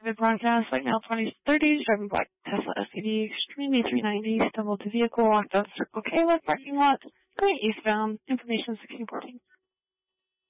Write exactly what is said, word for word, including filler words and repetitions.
Mid-broadcast, like now twenty thirty, driving black Tesla S U V, Extreme E three ninety, stumbled to vehicle, walked out Circle K left parking lot, going eastbound, information sixteen fourteen.